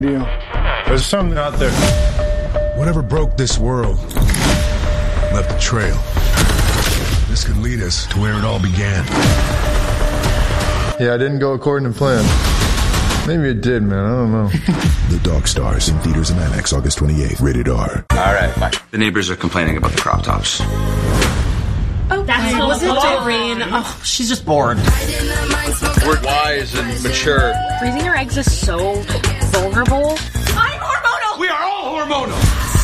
There's something out there. Whatever broke this world left a trail. This could lead us to where it all began. Yeah, I didn't go according to plan. Maybe it did, man. I don't know. The Dog Stars in theaters and IMAX August 28th. Rated R. All right, bye. The neighbors are complaining about the crop tops. Oh, that's wasn't Doreen. Oh, she's just bored. We're wise and mature. Freezing your eggs is so vulnerable. I'm hormonal. We are all hormonal.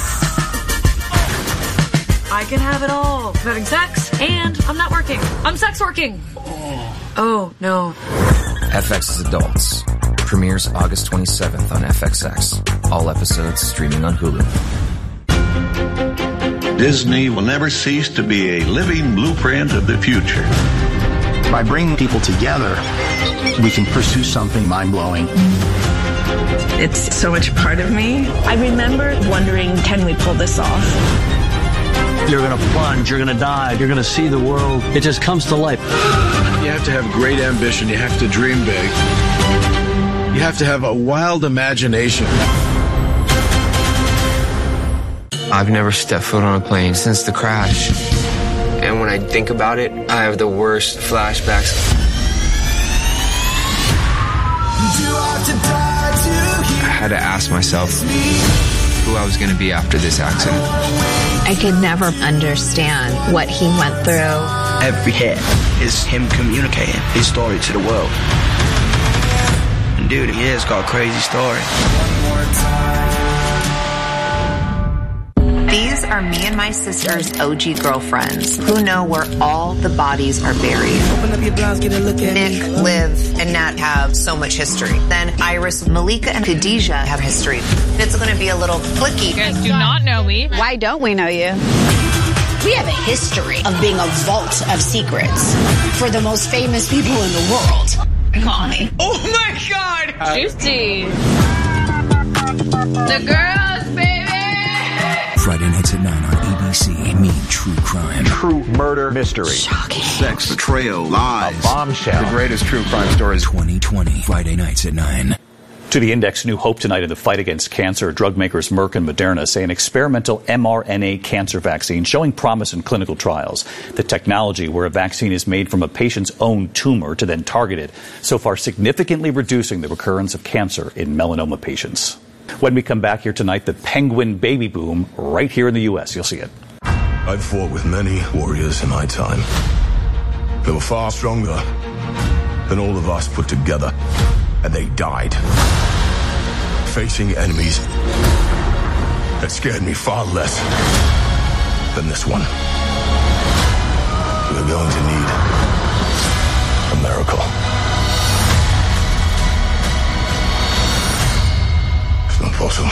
I can have it all. I'm having sex, and I'm not working. I'm sex working. Oh, no. FX's Adults. Premieres August 27th on FXX. All episodes streaming on Hulu. Disney will never cease to be a living blueprint of the future. By bringing people together, we can pursue something mind-blowing. It's so much a part of me. I remember wondering, can we pull this off? You're going to plunge, you're going to dive, you're going to see the world. It just comes to life. You have to have great ambition. You have to dream big. You have to have a wild imagination. I've never stepped foot on a plane since the crash. And when I think about it, I have the worst flashbacks. I had to ask myself who I was going to be after this accident. I could never understand what he went through. Every hit is him communicating his story to the world. And dude, he has got a crazy story. These are me and my sister's OG girlfriends who know where all the bodies are buried. Nick, Liv, and Nat have so much history. Then Iris, Malika, and Khadijah have history. It's going to be a little clicky. You guys do not know me. Why don't we know you? We have a history of being a vault of secrets for the most famous people in the world. Call me. Oh my God! Juicy. The girls, baby! Friday nights at 9 on ABC. Meet True Crime. True murder mystery. Shocking. Sex, betrayal, lies. A bombshell. The greatest true crime stories. 2020. Friday nights at 9. To the Index, new hope tonight in the fight against cancer. Drug makers Merck and Moderna say an experimental mRNA cancer vaccine showing promise in clinical trials. The technology where a vaccine is made from a patient's own tumor to then target it, so far significantly reducing the recurrence of cancer in melanoma patients. When we come back here tonight, the penguin baby boom right here in the U.S. You'll see it. I've fought with many warriors in my time. They were far stronger than all of us put together. And they died facing enemies that scared me far less than this one. We're going to need a miracle. It's not possible.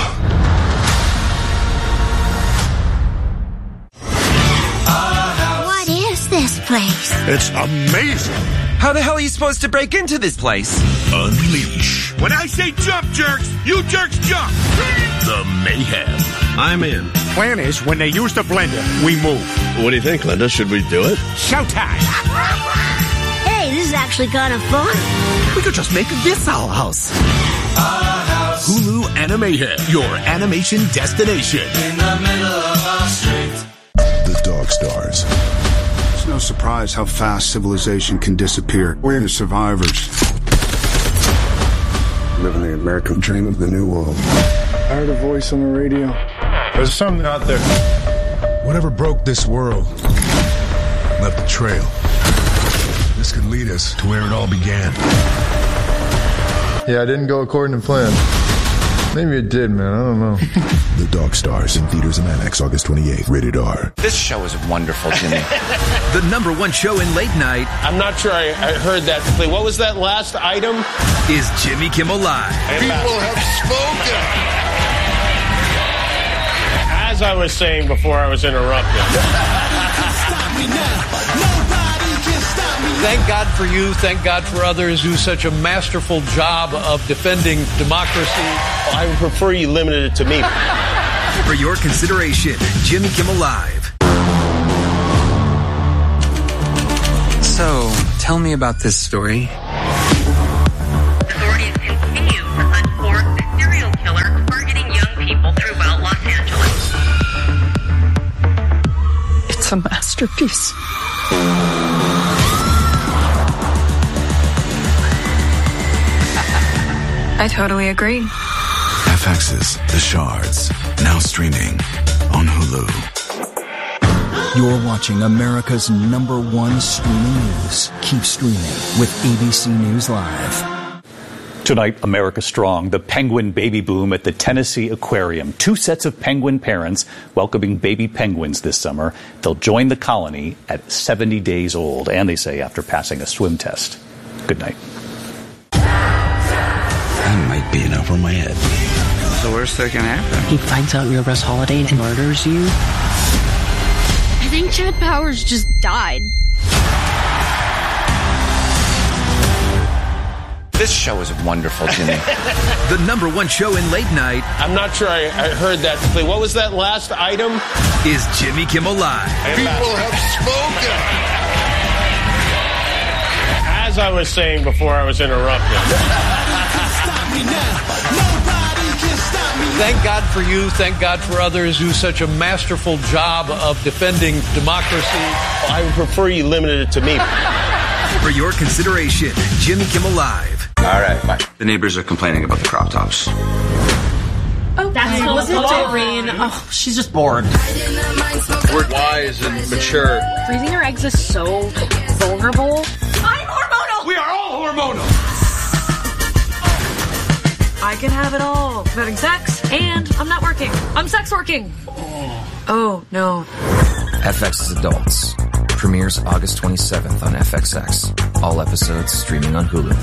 What is this place? It's amazing. How the hell are you supposed to break into this place? Unleash. When I say jump, jerks, you jerks jump. The mayhem. I'm in. Plan is, when they use the blender, we move. What do you think, Linda? Should we do it? Showtime! Hey, this is actually kind of fun. We could just make this our house. Hulu Animahead, your animation destination. In the middle of our street. The Dog Stars. It's no surprise how fast civilization can disappear. We're the survivors. Living the American dream of the new world. I heard a voice on the radio. There's something out there. Whatever broke this world left a trail. This could lead us to where it all began. Yeah, I didn't go according to plan. Maybe it did, man. I don't know. The Dog Stars in theaters and IMAX August 28th. Rated R. This show is wonderful, Jimmy. The #1 show in late night. I'm not sure I heard that. What was that last item? Is Jimmy Kimmel Live. People have spoken. As I was saying before I was interrupted. Thank God for you. Thank God for others who do such a masterful job of defending democracy. I would prefer you limited it to me. For your consideration, Jimmy Kimmel Live. So, tell me about this story. Authorities continue to hunt for the serial killer masterpiece. I totally agree. FX's The Shards, now streaming on Hulu. You're watching America's #1 streaming news. Keep streaming with ABC News Live. Tonight, America Strong, the penguin baby boom at the Tennessee Aquarium. 2 sets of penguin parents welcoming baby penguins this summer. They'll join the colony at 70 days old, and they say after passing a swim test. Good night. I might be in over my head. What's the worst that can happen? He finds out you're Russ Holiday and murders you. I think Chad Powers just died. This show is wonderful, Jimmy. The #1 show in late night. I'm not sure I heard that. What was that last item? Is Jimmy Kimmel Live. People have spoken. As I was saying before I was interrupted. Thank God for you. Thank God for others who do such a masterful job of defending democracy. I would prefer you limited it to me. For your consideration, Jimmy Kimmel Live. All right, bye. The neighbors are complaining about the crop tops. Oh, that's wasn't Doreen. Oh, she's just bored. We're wise and mature. Freezing your eggs is so vulnerable. I'm hormonal! We are all hormonal! I can have it all. I'm having sex, and I'm not working. I'm sex working. Oh, no. FX's Adults. Premieres August 27th on FXX. All episodes streaming on Hulu.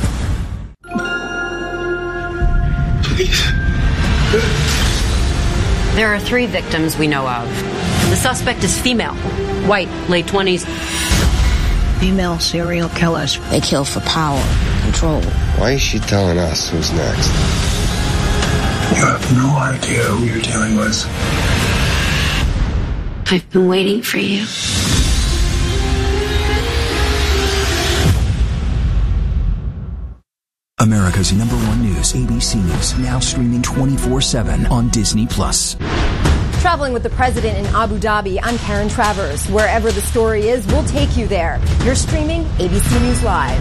Please. There are 3 victims we know of. The suspect is female, white, late 20s. Female serial killers. They kill for power, control. Why is she telling us who's next? You have no idea who you're dealing with. I've been waiting for you. America's #1 news, ABC News, now streaming 24/7 on Disney+. Traveling with the president in Abu Dhabi, I'm Karen Travers. Wherever the story is, we'll take you there. You're streaming ABC News Live.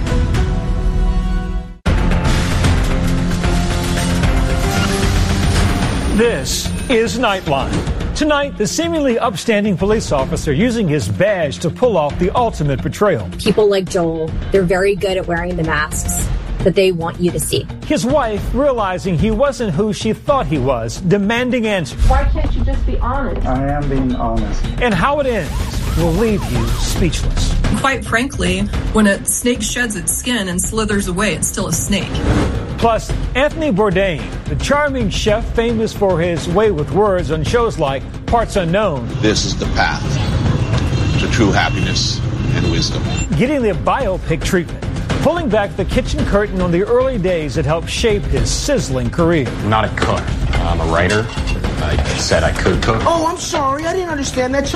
This is Nightline. Tonight, the seemingly upstanding police officer using his badge to pull off the ultimate betrayal. People like Joel, they're very good at wearing the masks that they want you to see. His wife, realizing he wasn't who she thought he was, demanding answers. Why can't you just be honest? I am being honest. And how it ends will leave you speechless. Quite frankly, when a snake sheds its skin and slithers away, it's still a snake. Plus, Anthony Bourdain, the charming chef famous for his way with words on shows like Parts Unknown. This is the path to true happiness and wisdom. Getting the biopic treatment, pulling back the kitchen curtain on the early days that helped shape his sizzling career. I'm not a cook. I'm a writer. I said I could cook. Oh, I'm sorry. I didn't understand that.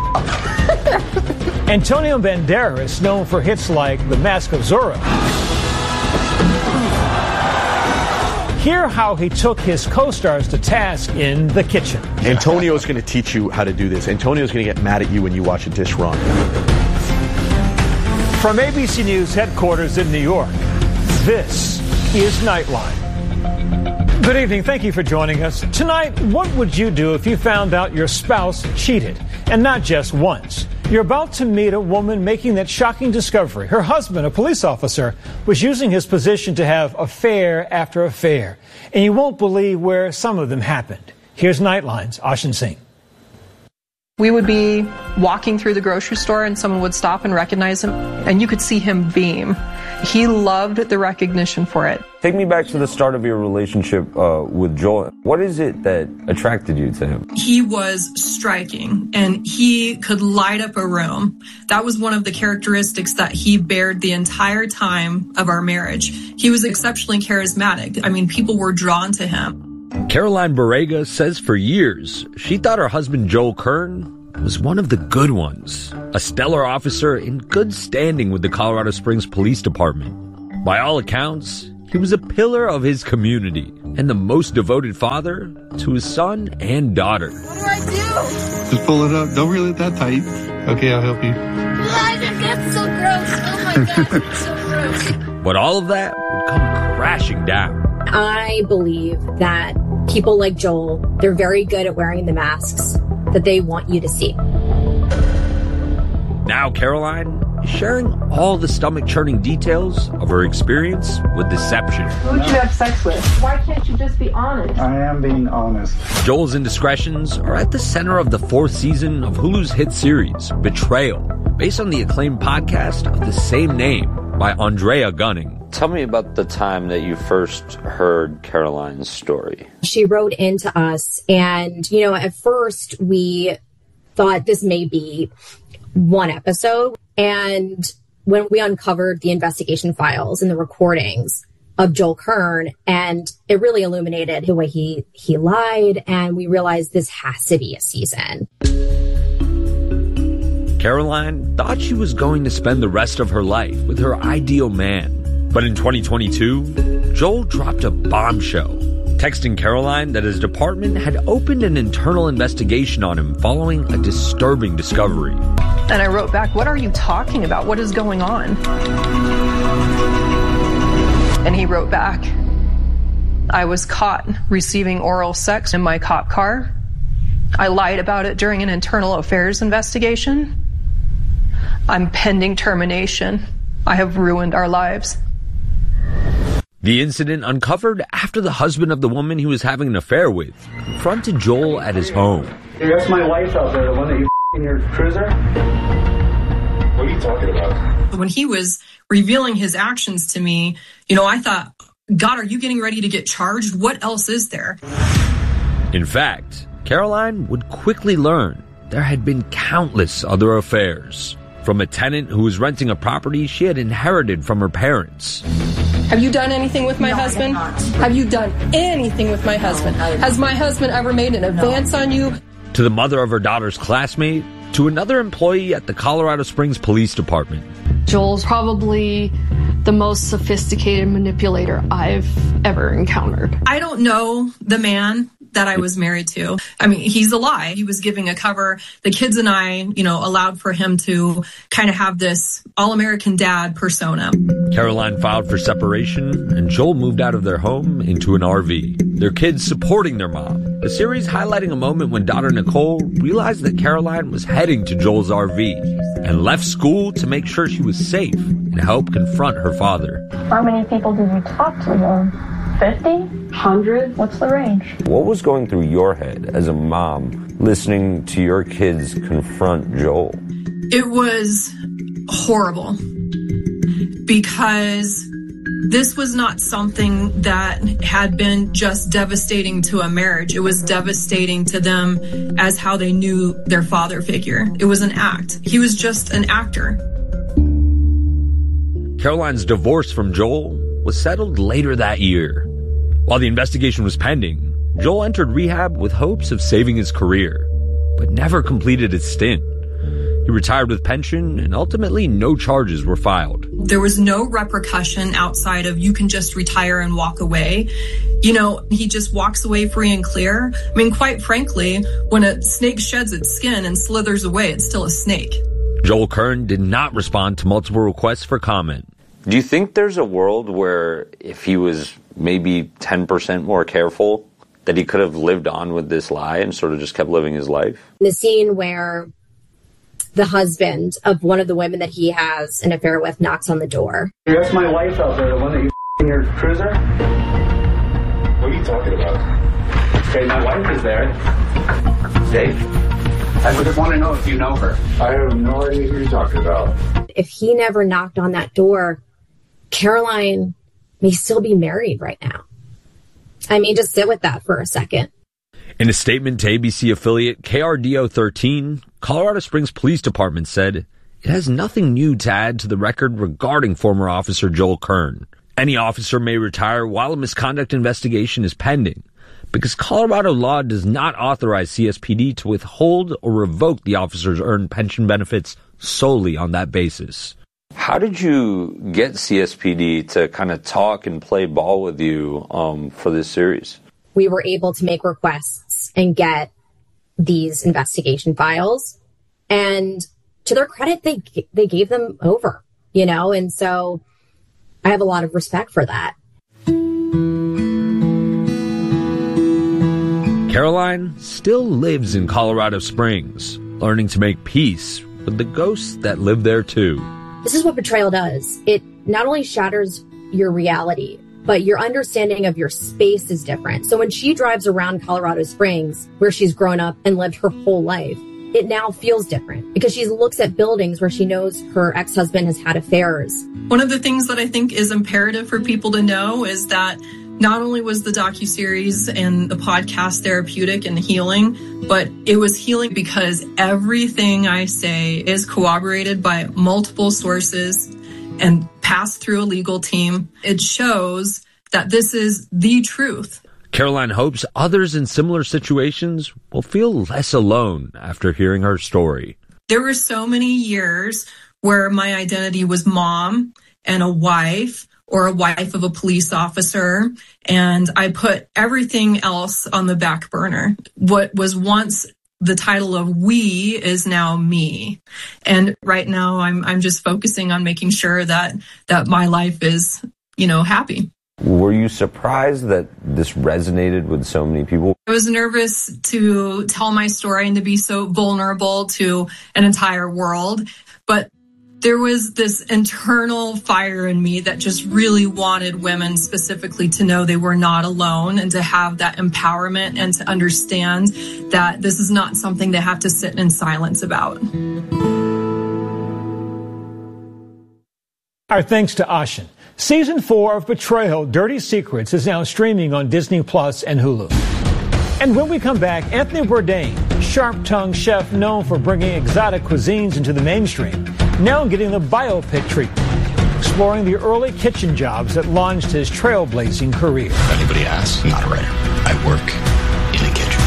Antonio Banderas, known for hits like The Mask of Zorro. Hear how he took his co-stars to task in The Kitchen. Antonio's going to teach you how to do this. Antonio's going to get mad at you when you watch a dish wrong. From ABC News headquarters in New York, this is Nightline. Good evening. Thank you for joining us. Tonight, what would you do if you found out your spouse cheated? And not just once. You're about to meet a woman making that shocking discovery. Her husband, a police officer, was using his position to have affair after affair. And you won't believe where some of them happened. Here's Nightline's Ashin Singh. We would be walking through the grocery store and someone would stop and recognize him, and you could see him beam. He loved the recognition for it. Take me back to the start of your relationship with Joel. What is it that attracted you to him? He was striking, and he could light up a room. That was one of the characteristics that he bared the entire time of our marriage. He was exceptionally charismatic. I mean, people were drawn to him. Caroline Borrega says for years, she thought her husband Joel Kern was one of the good ones, a stellar officer in good standing with the Colorado Springs Police Department. By all accounts, he was a pillar of his community and the most devoted father to his son and daughter. What do I do? Just pull it up. Don't reel it that tight. Okay, I'll help you. That's so gross. Oh my God, it's so gross. But all of that would come crashing down. I believe that people like Joel, they're very good at wearing the masks that they want you to see. Now Caroline is sharing all the stomach-churning details of her experience with deception. Who would you have sex with? Why can't you just be honest? I am being honest. Joel's indiscretions are at the center of the 4th season of Hulu's hit series, Betrayal, based on the acclaimed podcast of the same name by Andrea Gunning. Tell me about the time that you first heard Caroline's story. She wrote into us, and, at first we thought this may be one episode. And when we uncovered the investigation files and the recordings of Joel Kern, and it really illuminated the way he lied, and we realized this has to be a season. Caroline thought she was going to spend the rest of her life with her ideal man. But in 2022, Joel dropped a bombshell, texting Caroline that his department had opened an internal investigation on him following a disturbing discovery. And I wrote back, "What are you talking about? What is going on?" And he wrote back, "I was caught receiving oral sex in my cop car. I lied about it during an internal affairs investigation. I'm pending termination. I have ruined our lives." The incident, uncovered after the husband of the woman he was having an affair with confronted Joel at his home. Hey, that's my wife out there, the one that you in your cruiser? What are you talking about? When he was revealing his actions to me, I thought, God, are you getting ready to get charged? What else is there? In fact, Caroline would quickly learn there had been countless other affairs. From a tenant who was renting a property she had inherited from her parents. Have you done anything with my husband? Have you done anything with my husband? Has my husband ever made an advance on you? To the mother of her daughter's classmate, to another employee at the Colorado Springs Police Department. Joel's probably the most sophisticated manipulator I've ever encountered. I don't know the man that I was married to. I mean, he's a lie. He was giving a cover. The kids and I, allowed for him to kind of have this all-American dad persona. Caroline filed for separation, and Joel moved out of their home into an RV. Their kids supporting their mom. The series highlighting a moment when daughter Nicole realized that Caroline was heading to Joel's RV and left school to make sure she was safe and help confront her father. How many people did you talk to? 50? 100? What's the range? What was going through your head as a mom listening to your kids confront Joel? It was horrible because this was not something that had been just devastating to a marriage. It was devastating to them as how they knew their father figure. It was an act. He was just an actor. Caroline's divorce from Joel was settled later that year. While the investigation was pending, Joel entered rehab with hopes of saving his career, but never completed his stint. He retired with pension, and ultimately no charges were filed. There was no repercussion outside of you can just retire and walk away. He just walks away free and clear. I mean, quite frankly, when a snake sheds its skin and slithers away, it's still a snake. Joel Kern did not respond to multiple requests for comment. Do you think there's a world where if he was maybe 10% more careful, that he could have lived on with this lie and sort of just kept living his life? The scene where the husband of one of the women that he has an affair with knocks on the door. Hey, that's my wife out there, the one that you in your cruiser? What are you talking about? Okay, my wife is there. Dave, I would want to know if you know her. I have no idea who you're talking about. If he never knocked on that door, Caroline may still be married right now. I mean, just sit with that for a second. In a statement to ABC affiliate KRDO 13, Colorado Springs Police Department said it has nothing new to add to the record regarding former officer Joel Kern. Any officer may retire while a misconduct investigation is pending, because Colorado law does not authorize CSPD to withhold or revoke the officer's earned pension benefits solely on that basis. How did you get CSPD to kind of talk and play ball with you for this series? We were able to make requests and get these investigation files. And to their credit, they gave them over, and so I have a lot of respect for that. Caroline still lives in Colorado Springs, learning to make peace with the ghosts that live there too. This is what betrayal does. It not only shatters your reality, but your understanding of your space is different. So when she drives around Colorado Springs, where she's grown up and lived her whole life, it now feels different because she looks at buildings where she knows her ex-husband has had affairs. One of the things that I think is imperative for people to know is that not only was the docuseries and the podcast therapeutic and healing, but it was healing because everything I say is corroborated by multiple sources and passed through a legal team. It shows that this is the truth. Caroline hopes others in similar situations will feel less alone after hearing her story. There were so many years where my identity was mom and a wife or a wife of a police officer, and I put everything else on the back burner. What was once the title of we is now me. And right now I'm just focusing on making sure that my life is, happy. Were you surprised that this resonated with so many people? I was nervous to tell my story and to be so vulnerable to an entire world, but there was this internal fire in me that just really wanted women specifically to know they were not alone and to have that empowerment and to understand that this is not something they have to sit in silence about. Our thanks to Ashen. Season 4 of Betrayal: Dirty Secrets is now streaming on Disney Plus and Hulu. And when we come back, Anthony Bourdain, sharp-tongued chef known for bringing exotic cuisines into the mainstream, now getting the biopic treatment, exploring the early kitchen jobs that launched his trailblazing career. If anybody asks, I'm not a writer. I work in a kitchen.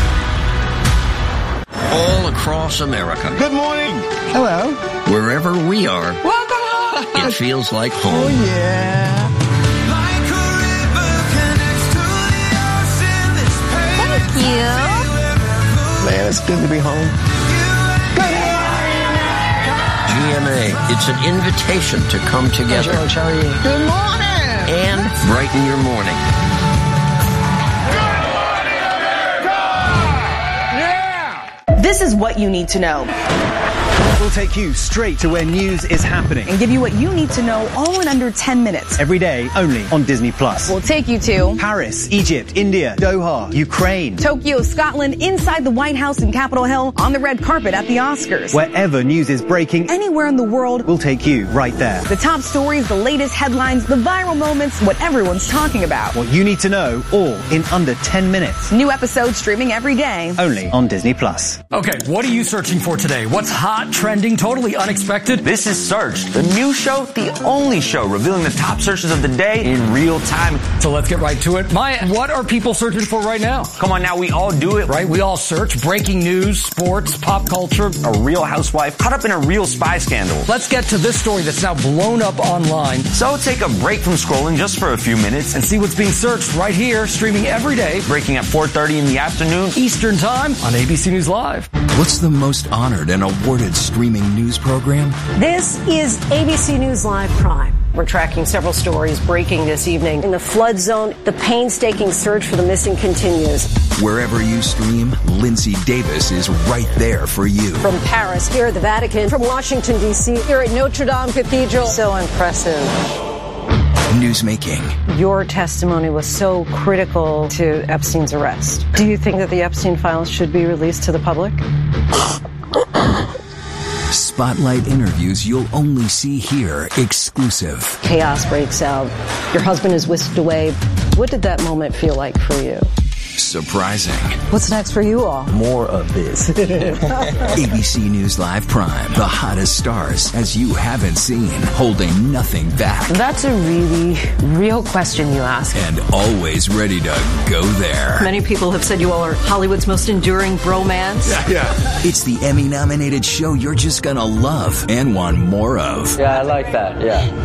All across America. Good morning. Hello. Wherever we are. Welcome home. It feels like home. Oh, yeah. Thank you. Man, it's good to be home. Good morning, GMA, it's an invitation to come together. Good morning. And brighten your morning. This is what you need to know. We'll take you straight to where news is happening and give you what you need to know all in under 10 minutes. Every day, only on Disney Plus. We'll take you to Paris, Egypt, India, Doha, Ukraine, Tokyo, Scotland, inside the White House and Capitol Hill, on the red carpet at the Oscars. Wherever news is breaking, anywhere in the world, we'll take you right there. The top stories, the latest headlines, the viral moments, what everyone's talking about. What you need to know, all in under 10 minutes. New episodes streaming every day. Only on Disney Plus. Okay, what are you searching for today? What's hot, trending, totally unexpected? This is Searched, the new show, the only show revealing the top searches of the day in real time. So let's get right to it. Maya, what are people searching for right now? Come on now, we all do it. Right, we all search breaking news, sports, pop culture. A real housewife caught up in a real spy scandal. Let's get to this story that's now blown up online. So take a break from scrolling just for a few minutes and see what's being searched right here, streaming every day. Breaking at 4:30 in the afternoon. Eastern Time on ABC News Live. What's the most honored and awarded streaming news program? This is ABC News Live Prime. We're tracking several stories breaking this evening. In the flood zone, the painstaking search for the missing continues. Wherever you stream, Lindsay Davis is right there for you. From Paris, here at the Vatican, from Washington, D.C., here at Notre Dame Cathedral. So impressive. Newsmaking. Your testimony was so critical to Epstein's arrest. Do you think that the Epstein files should be released to the public? Spotlight interviews you'll only see here, exclusive. Chaos breaks out. Your husband is whisked away. What did that moment feel like for you? surprising. What's next for you all? More of this. ABC News Live Prime, the hottest stars as you haven't seen, holding nothing back. That's a really real question you ask. And always ready to go there. Many people have said you all are Hollywood's most enduring bromance. Yeah. It's the Emmy-nominated show you're just gonna love and want more of. Yeah, I like that.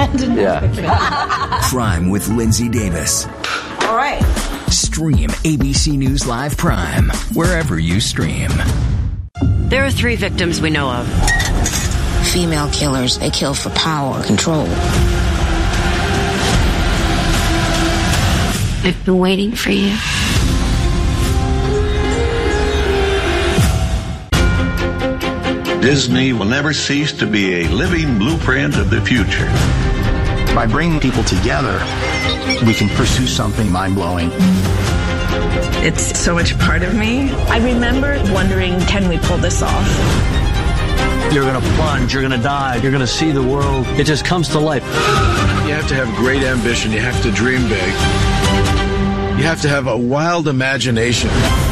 Yeah. Crime with Lindsay Davis. All right. Stream ABC News Live Prime wherever you stream. There are 3 victims we know of. Female killers, they kill for power, control. I've been waiting for you. Disney will never cease to be a living blueprint of the future. By bringing people together, we can pursue something mind-blowing. It's so much part of me. I remember wondering, can we pull this off? You're going to plunge, you're going to dive, you're going to see the world. It just comes to life. You have to have great ambition. You have to dream big. You have to have a wild imagination.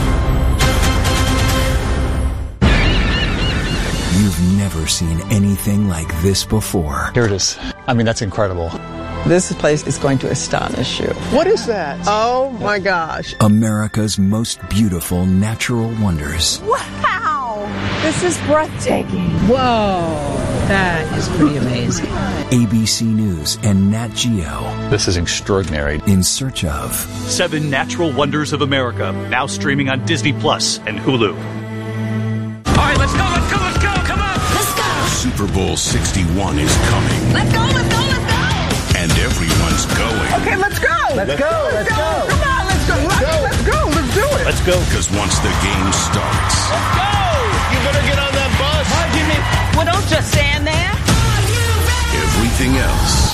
You've never seen anything like this before. Here it is. I mean, that's incredible. This place is going to astonish you. What is that? Oh my gosh. America's most beautiful natural wonders. Wow. This is breathtaking. Whoa. That is pretty amazing. ABC News and Nat Geo. This is extraordinary. In search of 7 Natural Wonders of America, now streaming on Disney Plus and Hulu. All right, let's go. Come on. Let's go. Super Bowl 61 is coming. Let's go. And everyone's going. Okay, let's go. Let's go. Come on, let's go. Let's do it. Let's go. Because once the game starts. Let's go. You better get on that bus. Well, don't just stand there. Everything else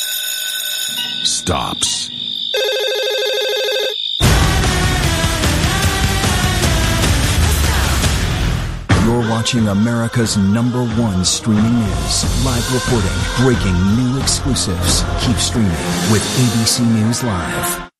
stops. You're watching America's #1 streaming news. Live reporting, breaking new exclusives. Keep streaming with ABC News Live.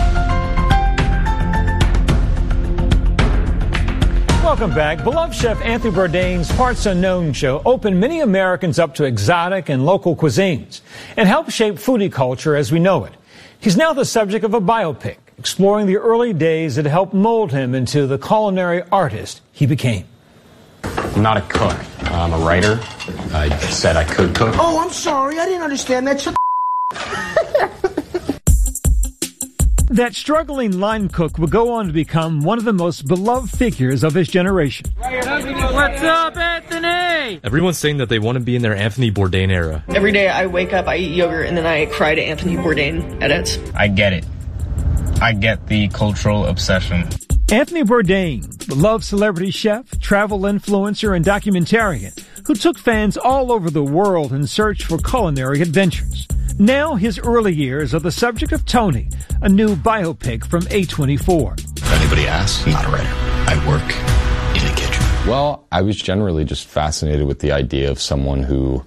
Welcome back. Beloved chef Anthony Bourdain's Parts Unknown show opened many Americans up to exotic and local cuisines and helped shape foodie culture as we know it. He's now the subject of a biopic, exploring the early days that helped mold him into the culinary artist he became. I'm not a cook. I'm a writer. I said I could cook. Oh, I'm sorry. I didn't understand that. That struggling line cook would go on to become one of the most beloved figures of his generation. What's up, Anthony? Everyone's saying that they want to be in their Anthony Bourdain era. Every day I wake up, I eat yogurt, and then I cry to Anthony Bourdain edits. I get it. I get the cultural obsession. Anthony Bourdain, beloved celebrity chef, travel influencer, and documentarian who took fans all over the world in search for culinary adventures. Now his early years are the subject of Tony, a new biopic from A24. If anybody asks, I'm not a writer. I work in the kitchen. Well, I was generally just fascinated with the idea of someone who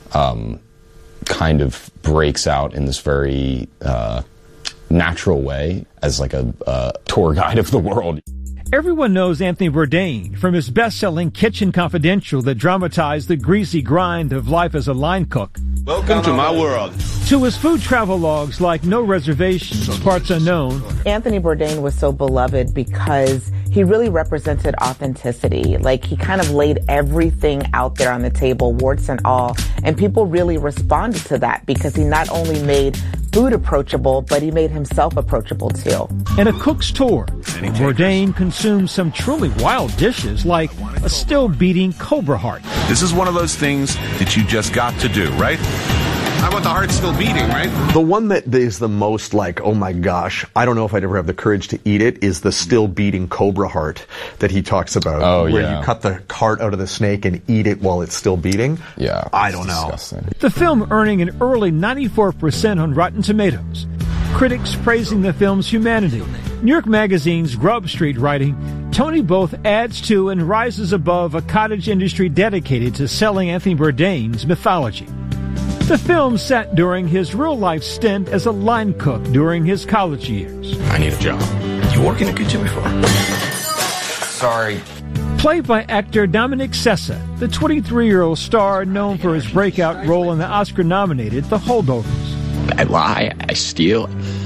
kind of breaks out in this very natural way as like a tour guide of the world. Everyone knows Anthony Bourdain from his best-selling Kitchen Confidential that dramatized the greasy grind of life as a line cook. Welcome to my world. To his food travel logs like No Reservations, Parts Unknown. Anthony Bourdain was so beloved because he really represented authenticity. Like, he kind of laid everything out there on the table, warts and all. And people really responded to that because he not only made food approachable, but he made himself approachable too. And a cook's tour. Bourdain consumed some truly wild dishes like a still-beating cobra heart. This is one of those things that you just got to do, right? I want the heart still beating, right? The one that is the most like, oh my gosh, I don't know if I'd ever have the courage to eat it, is the still beating cobra heart that he talks about. Oh, where yeah. you cut the heart out of the snake and eat it while it's still beating. Yeah. I don't know. Disgusting. The film earning an early 94% on Rotten Tomatoes. Critics praising the film's humanity. New York Magazine's Grub Street writing, Tony both adds to and rises above a cottage industry dedicated to selling Anthony Bourdain's mythology. The film set during his real-life stint as a line cook during his college years. I need a job. You You worked in a kitchen before? Sorry. Played by actor Dominic Sessa, the 23-year-old star known for his breakout role in the Oscar-nominated The Holdovers. I lie, I steal,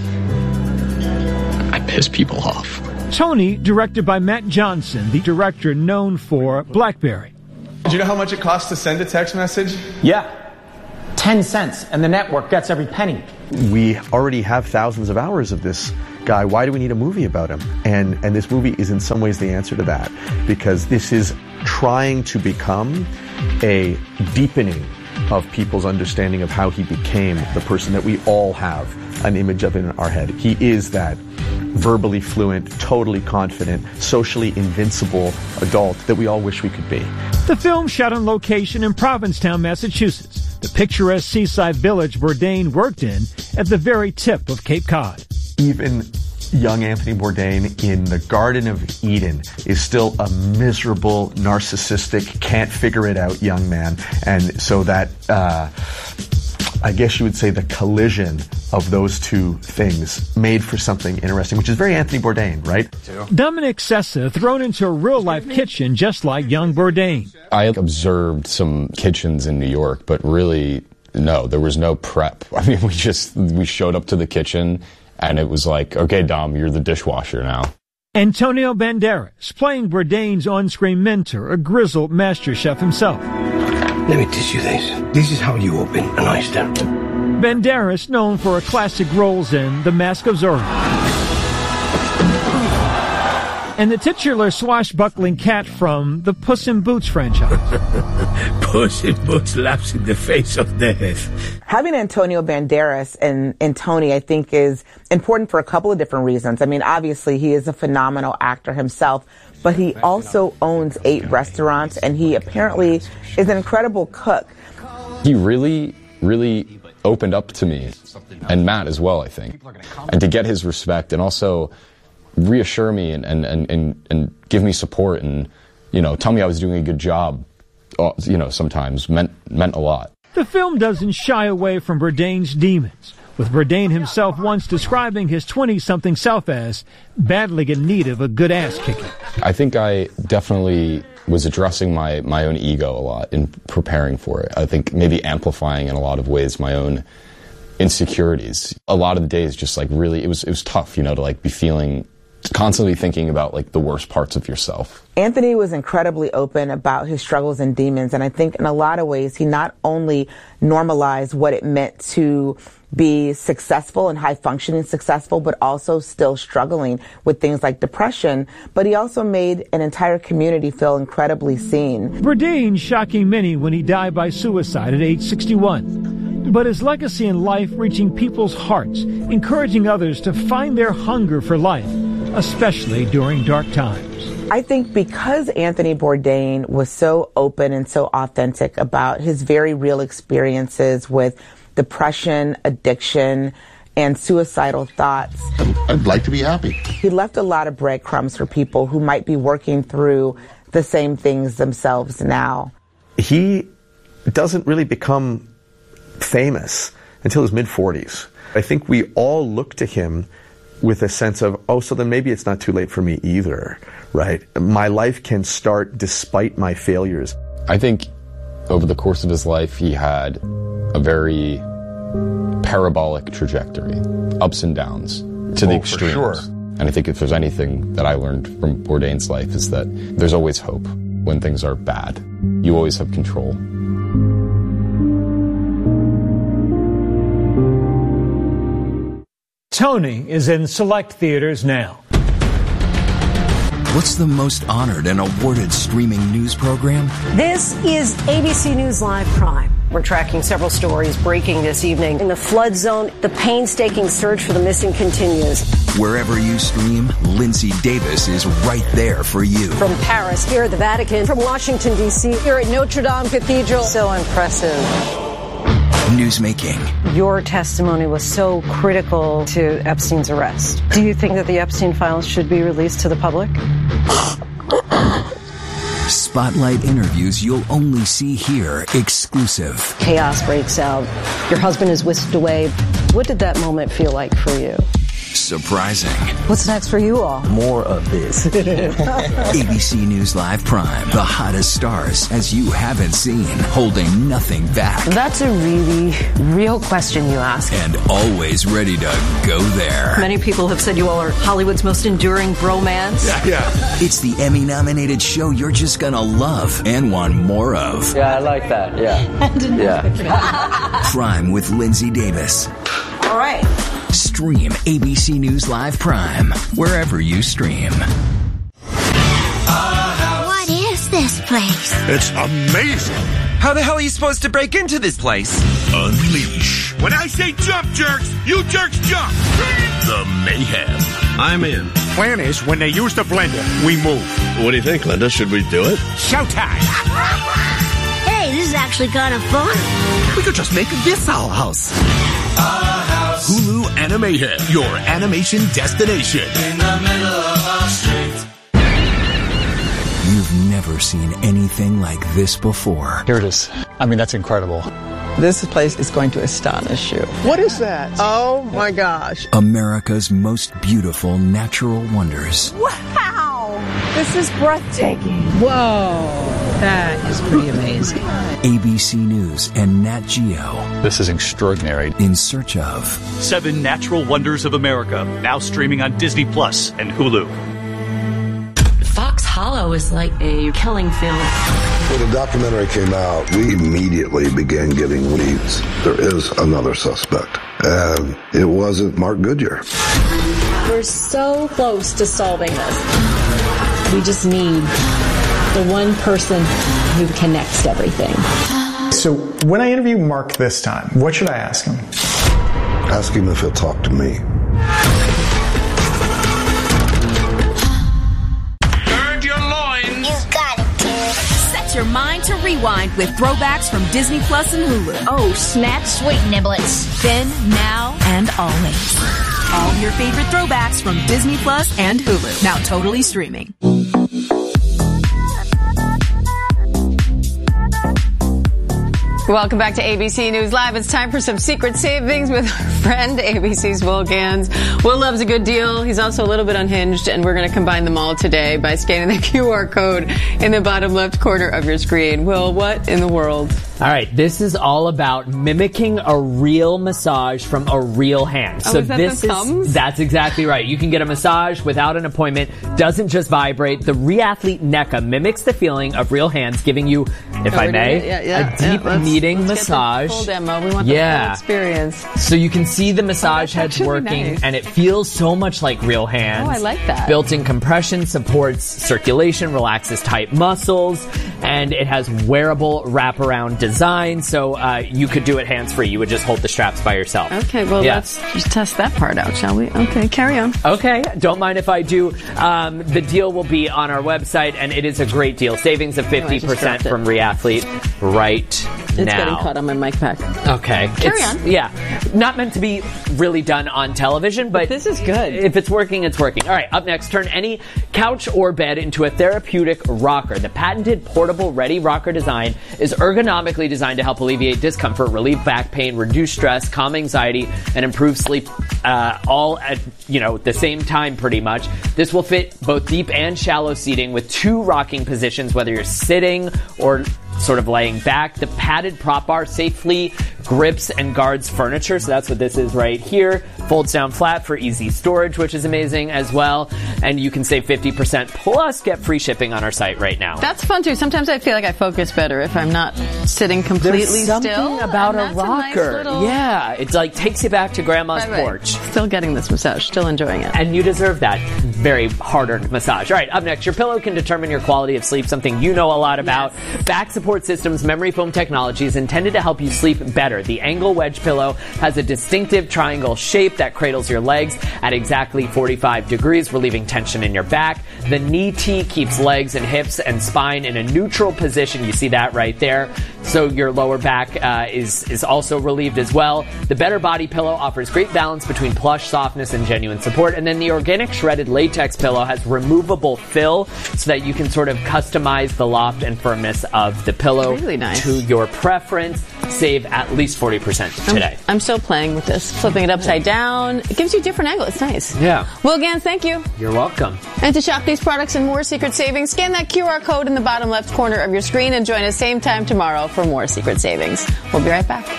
I piss people off. Tony, directed by Matt Johnson, the director known for Blackberry. Do you know how much it costs to send a text message? Yeah. 10 cents, and the network gets every penny. We already have thousands of hours of this guy. Why do we need a movie about him? And this movie is in some ways the answer to that, because this is trying to become a deepening of people's understanding of how he became the person that we all have an image of in our head. He is that verbally fluent, totally confident, socially invincible adult that we all wish we could be. The film shot on location in Provincetown, Massachusetts, the picturesque seaside village Bourdain worked in at the very tip of Cape Cod. Even young Anthony Bourdain in the Garden of Eden is still a miserable, narcissistic, can't figure it out young man. And so that, I guess you would say the collision of those two things made for something interesting, which is very Anthony Bourdain, right? Dominic Sessa thrown into a real-life kitchen just like young Bourdain. I observed some kitchens in New York, but really, no, there was no prep. I mean, we showed up to the kitchen, and it was like, okay, Dom, you're the dishwasher now. Antonio Banderas, playing Bourdain's on-screen mentor, a grizzled master chef himself. Let me teach you this. This is how you open an oyster. Banderas, known for classic roles in The Mask of Zorro and the titular swashbuckling cat from the Puss in Boots franchise. Puss in Boots laughs in the face of death. Having Antonio Banderas and Tony, I think, is important for a couple of different reasons. I mean, obviously, he is a phenomenal actor himself, but he also owns 8 restaurants, and he apparently is an incredible cook. He really, really opened up to me, and Matt as well, I think. And to get his respect and also reassure me and give me support and, you know, tell me I was doing a good job, you know, sometimes meant a lot. The film doesn't shy away from Bourdain's demons, with Bourdain himself once describing his 20-something self as badly in need of a good ass-kicking. I think I definitely was addressing my own ego a lot in preparing for it. I think maybe amplifying in a lot of ways my own insecurities. A lot of the days just like really, it was tough, you know, to like be constantly thinking about like the worst parts of yourself. Anthony was incredibly open about his struggles and demons, and I think in a lot of ways he not only normalized what it meant to be successful and high-functioning successful, but also still struggling with things like depression, but he also made an entire community feel incredibly seen. Bourdain shocking many when he died by suicide at age 61. But his legacy in life reaching people's hearts, encouraging others to find their hunger for life, especially during dark times. I think because Anthony Bourdain was so open and so authentic about his very real experiences with depression, addiction, and suicidal thoughts. I'd like to be happy. He left a lot of breadcrumbs for people who might be working through the same things themselves now. He doesn't really become famous until his mid-40s. I think we all look to him with a sense of, oh, so then maybe it's not too late for me either, right? My life can start despite my failures. I think over the course of his life, he had a very parabolic trajectory, ups and downs to the extremes. For sure. And I think if there's anything that I learned from Bourdain's life is that there's always hope when things are bad. You always have control. Tony is in select theaters now. What's the most honored and awarded streaming news program? This is ABC News Live Prime. We're tracking several stories breaking this evening. In the flood zone, the painstaking search for the missing continues. Wherever you stream, Lindsay Davis is right there for you. From Paris, here at the Vatican, from Washington, D.C., here at Notre Dame Cathedral. So impressive. Newsmaking. Your testimony was so critical to Epstein's arrest. Do you think that the Epstein files should be released to the public? Spotlight interviews you'll only see here, exclusive. Chaos breaks out. Your husband is whisked away. What did that moment feel like for you? surprising. What's next for you all? More of this. ABC News Live Prime, the hottest stars as you haven't seen, holding nothing back. That's a really real question you ask. And always ready to go there. Many people have said you all are Hollywood's most enduring bromance. Yeah. It's the Emmy-nominated show you're just gonna love and want more of. Yeah, I like that. Yeah. Prime with Lindsay Davis. All right. Stream ABC News Live Prime wherever you stream. What is this place? It's amazing. How the hell are you supposed to break into this place? Unleash. When I say jump, jerks, you jerks jump. The mayhem. I'm in. Plan is, when they use the blender, we move. What do you think, Linda? Should we do it? Showtime! Hey, this is actually kind of fun. We could just make this our house. Hulu Animated, your animation destination. In the middle of our street. You've never seen anything like this before. Here it is. I mean, that's incredible. This place is going to astonish you. What is that? Oh my gosh. America's most beautiful natural wonders. Wow! This is breathtaking. Whoa. That is pretty amazing. ABC News and Nat Geo. This is extraordinary. In search of 7 Natural Wonders of America, now streaming on Disney Plus and Hulu. Fox Hollow is like a killing field. When the documentary came out, we immediately began getting leads. There is another suspect, and it wasn't Mark Goodyear. We're so close to solving this. We just need the one person who connects everything. So when I interview Mark this time, what should I ask him? Ask him if he'll talk to me. Your mind to rewind with throwbacks from Disney Plus and Hulu. Oh, snap, sweet niblets. Then, now, and always. All your favorite throwbacks from Disney Plus and Hulu. Now totally streaming. Welcome back to ABC News Live. It's time for some secret savings with our friend, ABC's Will Gans. Will loves a good deal. He's also a little bit unhinged, and we're going to combine them all today by scanning the QR code in the bottom left corner of your screen. Will, what in the world? All right, this is all about mimicking a real massage from a real hand. Oh, so is that this that's exactly right. You can get a massage without an appointment. Doesn't just vibrate. The Reathlete NECA mimics the feeling of real hands, giving you, if I may, a deep kneading massage. Full demo. We want the full experience. So you can see the massage heads working, nice. and it feels so much like real hands. Oh, I like that. Built-in compression supports circulation, relaxes tight muscles, and it has wearable wraparound design, so you could do it hands-free. You would just hold the straps by yourself. Okay, well, let's just test that part out, shall we? Okay, carry on. Okay, don't mind if I do. The deal will be on our website, and it is a great deal. Savings of 50% from Reathlete right It's now. getting caught on my mic pack. Okay. Carry on. Yeah. Not meant to be really done on television, but this is good. If it's working, it's working. All right, up next, turn any couch or bed into a therapeutic rocker. The patented portable ready rocker design is ergonomically designed to help alleviate discomfort, relieve back pain, reduce stress, calm anxiety, and improve sleep all at the same time pretty much. This will fit both deep and shallow seating with 2 rocking positions, whether you're sitting or sort of laying back. The padded prop bar safely grips and guards furniture, so that's what this is right here. Folds down flat for easy storage, which is amazing as well. And you can save 50% plus get free shipping on our site right now. That's fun too. Sometimes I feel like I focus better if I'm not sitting completely There's something still. about and a that's rocker. nice little... Yeah, it's like takes you back to grandma's porch. Still getting this massage, still enjoying it. And you deserve that very hard-earned massage. All right, up next, your pillow can determine your quality of sleep, something you know a lot about. Yes. Back Support Systems memory foam technology is intended to help you sleep better. The Angle Wedge pillow has a distinctive triangle shape that cradles your legs at exactly 45 degrees, relieving tension in your back. The Knee T keeps legs and hips and spine in a neutral position. You see that right there. So your lower back is also relieved as well. The Better Body pillow offers great balance between plush softness and genuine support. And then the Organic Shredded Latex pillow has removable fill so that you can sort of customize the loft and firmness of the pillow really nice. to your preference. save at least 40% today. I'm still playing with this. Flipping it upside down. It gives you a different angle. It's nice. Yeah. Will Gans, thank you. You're welcome. And to shop these products and more Secret Savings, scan that QR code in the bottom left corner of your screen and join us same time tomorrow for more Secret Savings. We'll be right back.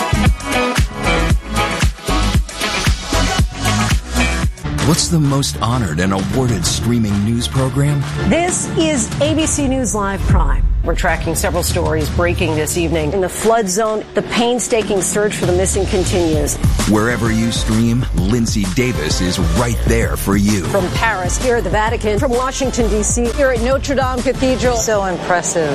What's the most honored and awarded streaming news program? This is ABC News Live Prime. We're tracking several stories breaking this evening. In the flood zone, the painstaking search for the missing continues. Wherever you stream, Lindsay Davis is right there for you. From Paris, here at the Vatican, from Washington, D.C., here at Notre Dame Cathedral. So impressive.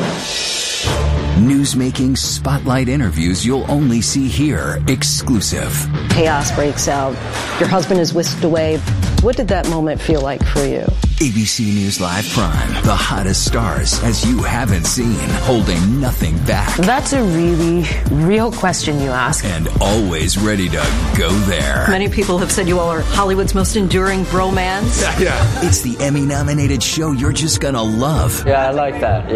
Newsmaking spotlight interviews you'll only see here, exclusive. Chaos breaks out. Your husband is whisked away. What did that moment feel like for you? ABC News Live Prime, the hottest stars as you haven't seen, holding nothing back. That's a really real question you ask. And always ready to go there. Many people have said you all are Hollywood's most enduring bromance. Yeah. It's the Emmy-nominated show you're just gonna love. Yeah, I like that.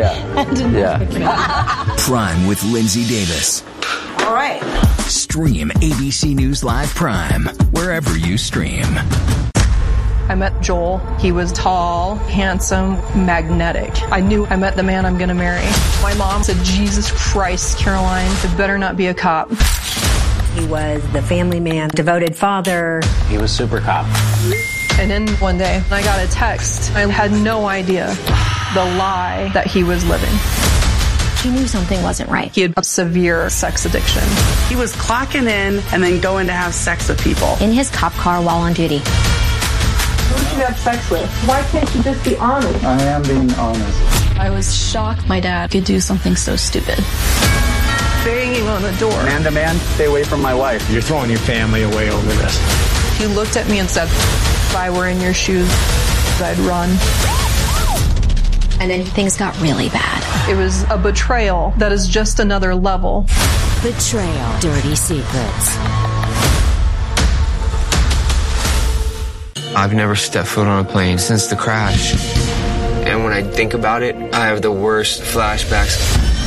Yeah. Prime with Lindsay Davis. All right. Stream ABC News Live Prime wherever you stream. I met Joel. He was tall, handsome, magnetic. I knew I met the man I'm going to marry. My mom said, Jesus Christ, Caroline, it better not be a cop. He was the family man, devoted father. He was super cop. And then one day, I got a text. I had no idea the lie that he was living. He knew something wasn't right. He had a severe sex addiction. He was clocking in and then going to have sex with people. In his cop car while on duty. Who did you have sex with? Why can't you just be honest? I am being honest. I was shocked my dad could do something so stupid. Banging on the door. Man to man, stay away from my wife. You're throwing your family away over this. He looked at me and said, if I were in your shoes, I'd run. And then things got really bad. It was a betrayal that is just another level. Betrayal. Dirty secrets. I've never stepped foot on a plane since the crash. And when I think about it, I have the worst flashbacks.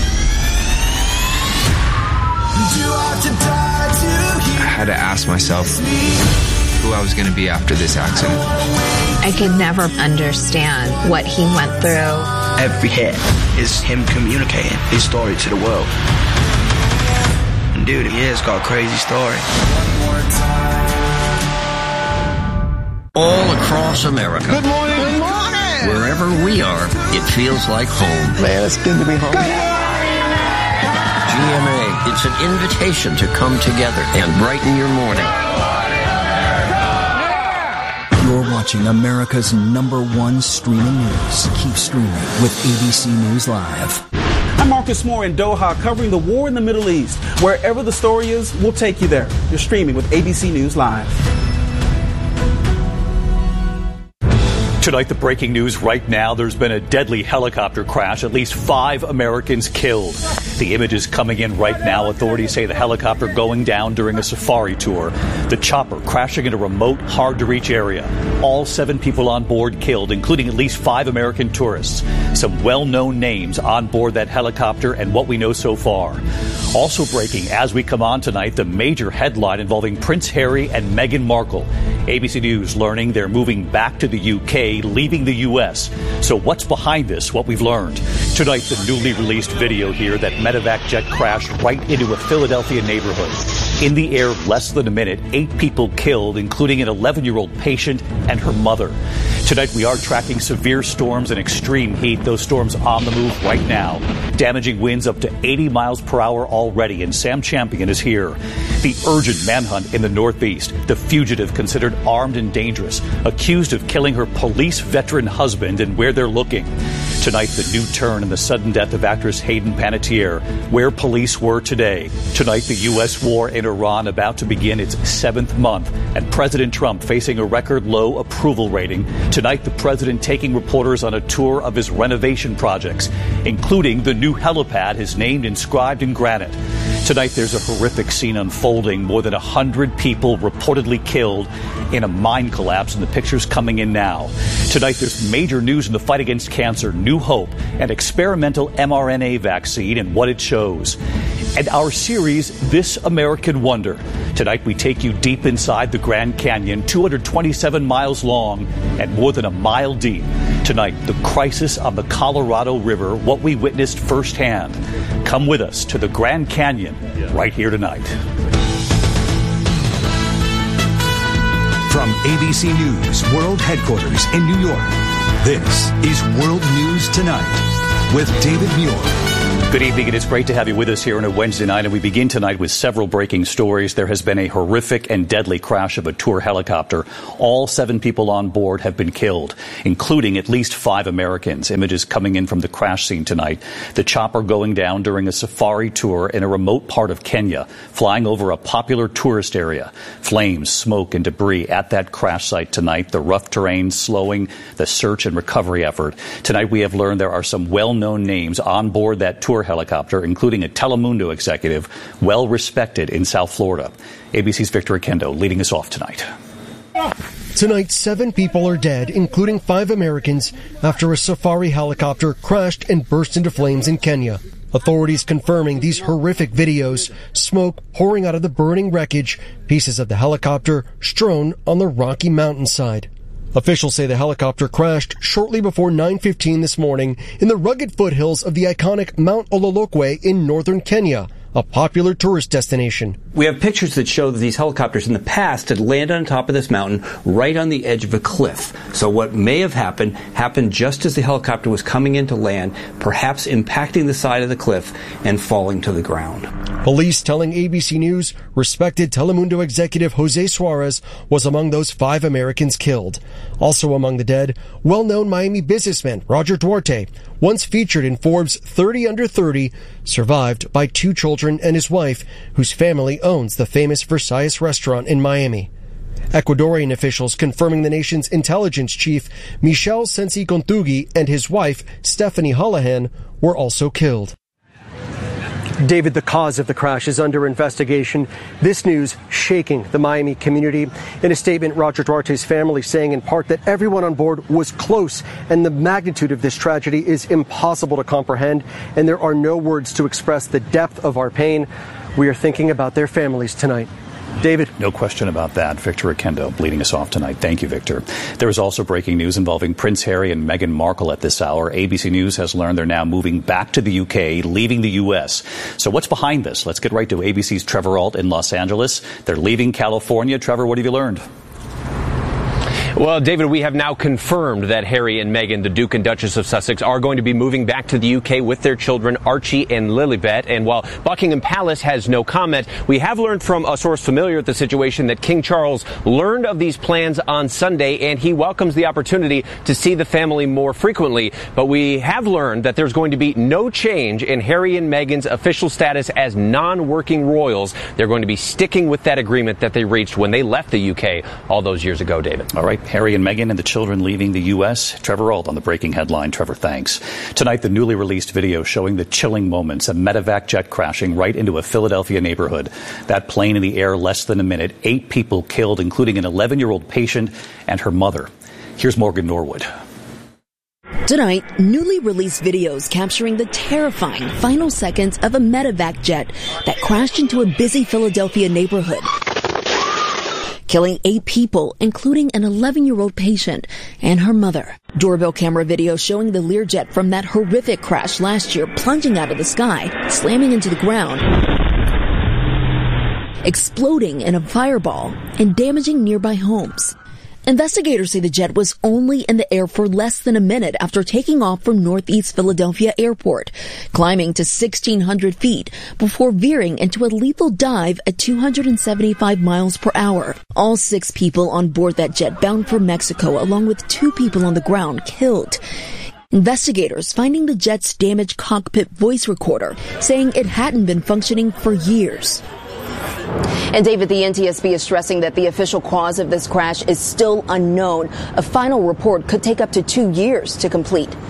I had to ask myself who I was going to be after this accident. I could never understand what he went through. Every hit is him communicating his story to the world. And dude, he has got a crazy story. All across America. Good morning. Good morning. Wherever we are, it feels like home. Man, it's good to be home. GMA, it's an invitation to come together and brighten your morning. You're watching America's #1 streaming news. Keep streaming with ABC News Live. I'm Marcus Moore in Doha covering the war in the Middle East. Wherever the story is, we'll take you there. You're streaming with ABC News Live. Tonight, the breaking news right now, there's been a deadly helicopter crash, at least 5 Americans killed. The images coming in right now, authorities say the helicopter going down during a safari tour. The chopper crashing in a remote, hard-to-reach area. All 7 people on board killed, including at least 5 American tourists. Some well-known names on board that helicopter and what we know so far. Also breaking as we come on tonight, the major headline involving Prince Harry and Meghan Markle. ABC News learning they're moving back to the UK, leaving the U.S. So what's behind this, what we've learned? Tonight, the newly released video here that medevac jet crashed right into a Philadelphia neighborhood. In the air, less than a minute, 8 people killed, including an 11-year-old patient and her mother. Tonight, we are tracking severe storms and extreme heat. Those storms on the move right now, damaging winds up to 80 miles per hour already. And Sam Champion is here. The urgent manhunt in the Northeast. The fugitive considered armed and dangerous, accused of killing her police veteran husband, and where they're looking. Tonight, the new turn in the sudden death of actress Hayden Panettiere, where police were today. Tonight, the U.S. war in Iran about to begin its 7th month, and President Trump facing a record low approval rating. Tonight, the president taking reporters on a tour of his renovation projects, including the new helipad his name inscribed in granite. Tonight, there's a horrific scene unfolding. More than 100 people reportedly killed in a mine collapse, and the picture's coming in now. Tonight, there's major news in the fight against cancer, new hope, and experimental mRNA vaccine and what it shows. And our series, This American Wonder. Tonight, we take you deep inside the Grand Canyon, 227 miles long and more than a mile deep. Tonight, the crisis on the Colorado River, what we witnessed firsthand. Come with us to the Grand Canyon right here tonight. From ABC News World Headquarters in New York, this is World News Tonight with David Muir. Good evening. It is great to have you with us here on a Wednesday night, and we begin tonight with several breaking stories. There has been a horrific and deadly crash of a tour helicopter. All 7 people on board have been killed, including at least 5 Americans. Images coming in from the crash scene tonight. The chopper going down during a safari tour in a remote part of Kenya, flying over a popular tourist area. Flames, smoke, and debris at that crash site tonight. The rough terrain slowing the search and recovery effort. Tonight we have learned there are some well-known names on board that tour helicopter, including a Telemundo executive well respected in South Florida. ABC's Victor Akendo leading us off tonight. Tonight, 7 people are dead, including 5 Americans, after a safari helicopter crashed and burst into flames in Kenya. Authorities confirming these horrific videos, smoke pouring out of the burning wreckage, pieces of the helicopter strewn on the rocky mountainside. Officials say the helicopter crashed shortly before 9:15 this morning in the rugged foothills of the iconic Mount Ololokwe in northern Kenya, a popular tourist destination. We have pictures that show that these helicopters in the past had landed on top of this mountain right on the edge of a cliff. So what may have happened just as the helicopter was coming in to land, perhaps impacting the side of the cliff and falling to the ground. Police telling ABC News respected Telemundo executive Jose Suarez was among those 5 Americans killed. Also among the dead, well-known Miami businessman Roger Duarte, once featured in Forbes 30 Under 30, survived by 2 children and his wife, whose family owns the famous Versailles restaurant in Miami. Ecuadorian officials confirming the nation's intelligence chief, Michel Sensi Contugi, and his wife, Stephanie Holohan, were also killed. David, the cause of the crash is under investigation. This news shaking the Miami community. In a statement, Roger Duarte's family saying in part that everyone on board was close and the magnitude of this tragedy is impossible to comprehend, and there are no words to express the depth of our pain. We are thinking about their families tonight. David. No question about that. Victor Akendo leading us off tonight. Thank you, Victor. There is also breaking news involving Prince Harry and Meghan Markle at this hour. ABC News has learned they're now moving back to the UK, leaving the U.S. So what's behind this? Let's get right to ABC's Trevor Ault in Los Angeles. They're leaving California. Trevor, what have you learned? Well, David, we have now confirmed that Harry and Meghan, the Duke and Duchess of Sussex, are going to be moving back to the UK with their children, Archie and Lilibet. And while Buckingham Palace has no comment, we have learned from a source familiar with the situation that King Charles learned of these plans on Sunday, and he welcomes the opportunity to see the family more frequently. But we have learned that there's going to be no change in Harry and Meghan's official status as non-working royals. They're going to be sticking with that agreement that they reached when they left the UK all those years ago, David. All right. Harry and Meghan and the children leaving the U.S. Trevor Ault on the breaking headline. Trevor, thanks. Tonight, the newly released video showing the chilling moments, a medevac jet crashing right into a Philadelphia neighborhood. That plane in the air less than a minute. 8 people killed, including an 11-year-old patient and her mother. Here's Morgan Norwood. Tonight, newly released videos capturing the terrifying final seconds of a medevac jet that crashed into a busy Philadelphia neighborhood, killing 8 people, including an 11-year-old patient and her mother. Doorbell camera video showing the Learjet from that horrific crash last year plunging out of the sky, slamming into the ground, exploding in a fireball, and damaging nearby homes. Investigators say the jet was only in the air for less than a minute after taking off from Northeast Philadelphia Airport, climbing to 1,600 feet before veering into a lethal dive at 275 miles per hour. All 6 people on board that jet bound for Mexico, along with 2 people on the ground, killed. Investigators finding the jet's damaged cockpit voice recorder, saying it hadn't been functioning for years. And David, the NTSB is stressing that the official cause of this crash is still unknown. A final report could take up to 2 years to complete.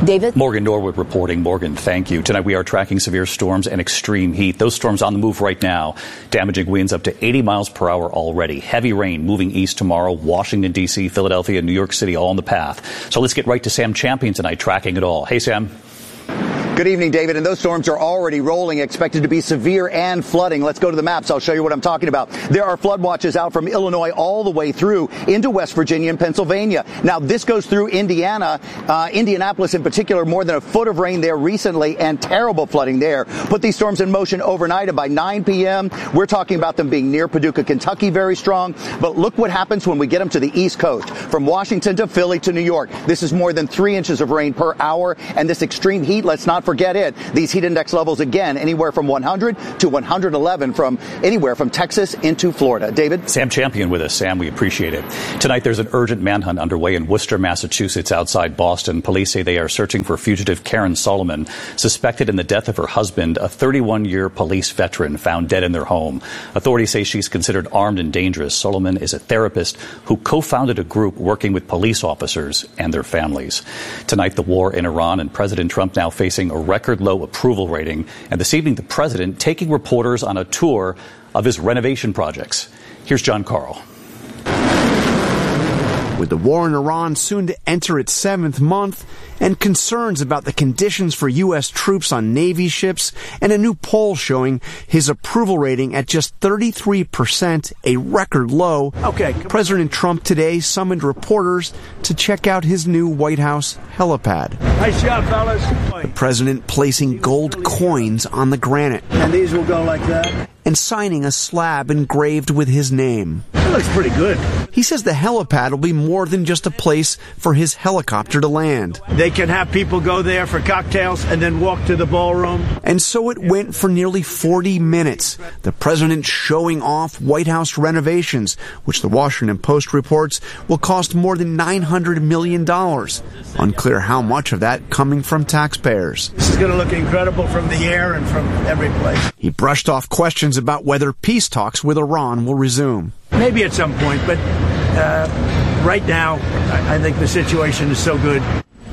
David? Morgan Norwood reporting. Morgan, thank you. Tonight we are tracking severe storms and extreme heat. Those storms on the move right now, damaging winds up to 80 miles per hour already. Heavy rain moving east tomorrow. Washington, D.C., Philadelphia, New York City, all in the path. So let's get right to Sam Champion tonight, tracking it all. Hey, Sam. Good evening, David. And those storms are already rolling, expected to be severe and flooding. Let's go to the maps. I'll show you what I'm talking about. There are flood watches out from Illinois all the way through into West Virginia and Pennsylvania. Now, this goes through Indiana, Indianapolis in particular, more than a foot of rain there recently and terrible flooding there. Put these storms in motion overnight, and by 9 p.m., we're talking about them being near Paducah, Kentucky, very strong. But look what happens when we get them to the East Coast, from Washington to Philly to New York. This is more than 3 inches of rain per hour, and this extreme heat, let's not forget it. These heat index levels, again, anywhere from 100 to 111 from anywhere from Texas into Florida. David? Sam Champion with us. Sam, we appreciate it. Tonight, there's an urgent manhunt underway in Worcester, Massachusetts, outside Boston. Police say they are searching for fugitive Karen Solomon, suspected in the death of her husband, a 31-year police veteran found dead in their home. Authorities say she's considered armed and dangerous. Solomon is a therapist who co-founded a group working with police officers and their families. Tonight, the war in Iran and President Trump now facing a record low approval rating. And this evening, the president taking reporters on a tour of his renovation projects. Here's John Carl. With the war in Iran soon to enter its 7th month and concerns about the conditions for U.S. troops on Navy ships and a new poll showing his approval rating at just 33%, a record low, President Trump today summoned reporters to check out his new White House helipad. Nice job, fellas. The president placing gold coins on the granite. And these will go like that. And signing a slab engraved with his name. That looks pretty good. He says the helipad will be more than just a place for his helicopter to land. They can have people go there for cocktails and then walk to the ballroom. And so it went for nearly 40 minutes. The president showing off White House renovations, which the Washington Post reports will cost more than $900 million. Unclear how much of that coming from taxpayers. This is going to look incredible from the air and from every place. He brushed off questions about whether peace talks with Iran will resume. Maybe at some point, but right now, I think the situation is so good.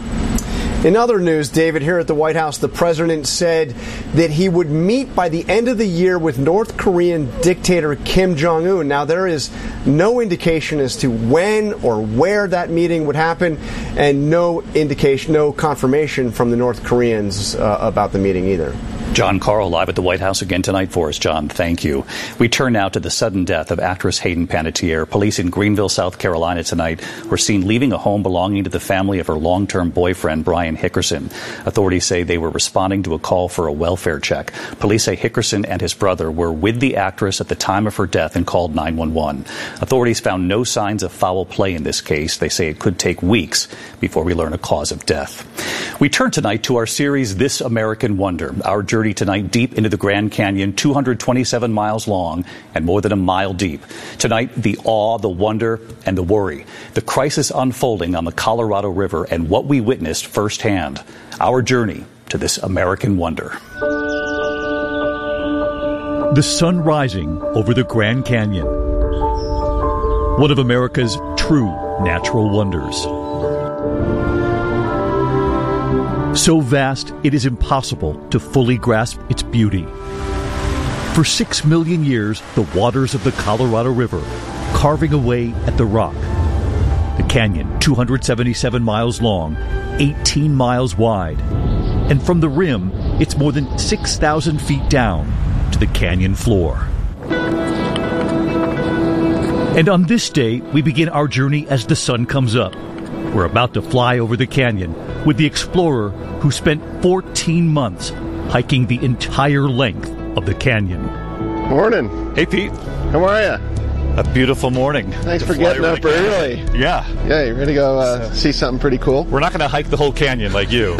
In other news, David, here at the White House, the president said that he would meet by the end of the year with North Korean dictator Kim Jong-un. Now, there is no indication as to when or where that meeting would happen, and no indication, no confirmation from the North Koreans about the meeting either. John Carl live at the White House again tonight for us. John, thank you. We turn now to the sudden death of actress Hayden Panettiere. Police in Greenville, South Carolina tonight were seen leaving a home belonging to the family of her long-term boyfriend, Brian Hickerson. Authorities say they were responding to a call for a welfare check. Police say Hickerson and his brother were with the actress at the time of her death and called 911. Authorities found no signs of foul play in this case. They say it could take weeks before we learn a cause of death. We turn tonight to our series, This American Wonder. Our journey tonight deep into the Grand Canyon, 227 miles long and more than a mile deep. Tonight, the awe, the wonder, and the worry. The crisis unfolding on the Colorado River and what we witnessed firsthand. Our journey to this American wonder. The sun rising over the Grand Canyon. One of America's true natural wonders. So vast, it is impossible to fully grasp its beauty. For 6 million years, the waters of the Colorado River carving away at the rock. The canyon, 277 miles long, 18 miles wide. And from the rim, it's more than 6,000 feet down to the canyon floor. And on this day, we begin our journey as the sun comes up. We're about to fly over the canyon with the explorer who spent 14 months hiking the entire length of the canyon. Morning. Hey, Pete. How are you? A beautiful morning. Thanks for getting up early. Yeah. Yeah, you ready to go see something pretty cool? We're not going to hike the whole canyon like you.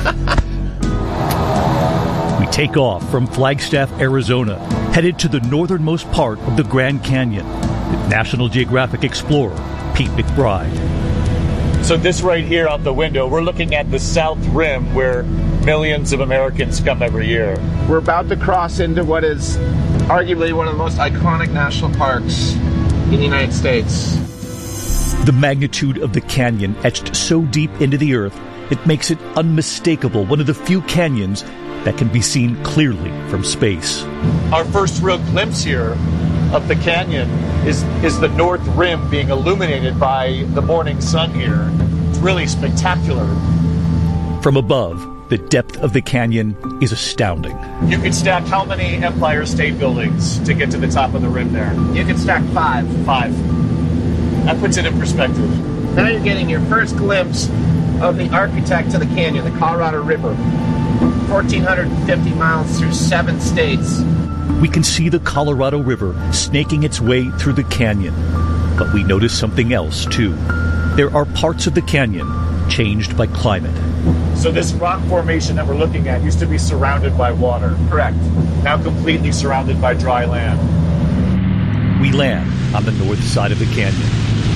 We take off from Flagstaff, Arizona, headed to the northernmost part of the Grand Canyon with National Geographic explorer Pete McBride. So this right here out the window, we're looking at the South Rim where millions of Americans come every year. We're about to cross into what is arguably one of the most iconic national parks in the United States. The magnitude of the canyon etched so deep into the earth It makes it unmistakable, one of the few canyons that can be seen clearly from space. Our first real glimpse here of the canyon is the north rim being illuminated by the morning sun here. It's really spectacular. From above, the depth of the canyon is astounding. You could stack how many Empire State Buildings to get to the top of the rim there? You can stack 5. 5. That puts it in perspective. Now you're getting your first glimpse of the architect to the canyon, the Colorado River. 1,450 miles through 7 states. We can see the Colorado River snaking its way through the canyon. But we notice something else, too. There are parts of the canyon changed by climate. So this rock formation that we're looking at used to be surrounded by water. Correct. Now completely surrounded by dry land. We land on the north side of the canyon.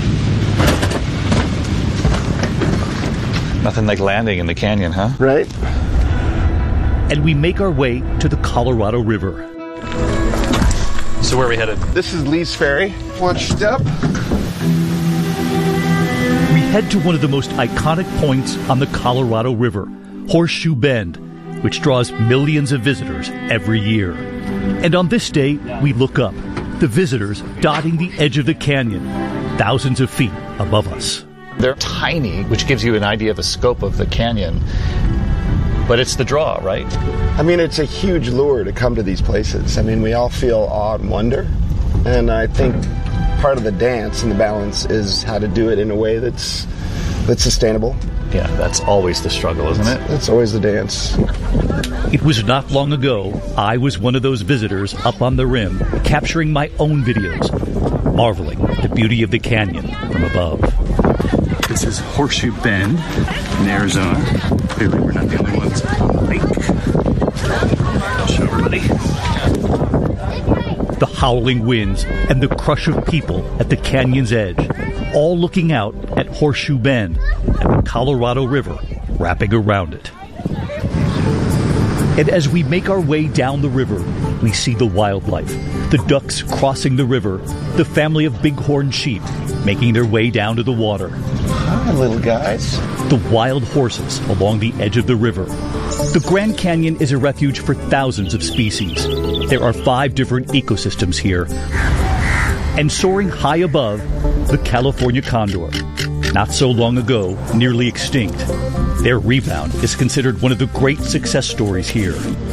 Nothing like landing in the canyon, huh? Right. And we make our way to the Colorado River. So where are we headed? This is Lee's Ferry. Watch step. We head to one of the most iconic points on the Colorado River, Horseshoe Bend, which draws millions of visitors every year. And on this day, we look up, the visitors dotting the edge of the canyon, thousands of feet above us. They're tiny, which gives you an idea of the scope of the canyon. But it's the draw, right? I mean, it's a huge lure to come to these places. I mean, we all feel awe and wonder. And I think part of the dance and the balance is how to do it in a way that's sustainable. Yeah, that's always the struggle, isn't it? That's always the dance. It was not long ago I was one of those visitors up on the rim, capturing my own videos, marveling at the beauty of the canyon from above. This is Horseshoe Bend in Arizona. Clearly we're not the only ones on the lake. I'll show everybody. The howling winds and the crush of people at the canyon's edge, all looking out at Horseshoe Bend and the Colorado River wrapping around it. And as we make our way down the river, we see the wildlife, the ducks crossing the river, the family of bighorn sheep making their way down to the water. Hi, little guys. The wild horses along the edge of the river. The Grand Canyon is a refuge for thousands of species. There are 5 different ecosystems here. And soaring high above, the California condor. Not so long ago, nearly extinct. Their rebound is considered one of the great success stories here.